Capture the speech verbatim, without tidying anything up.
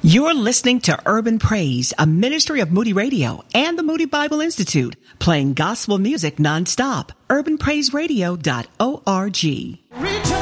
You're listening to Urban Praise, a ministry of Moody Radio and the Moody Bible Institute, playing gospel music nonstop. urban praise radio dot org. Return.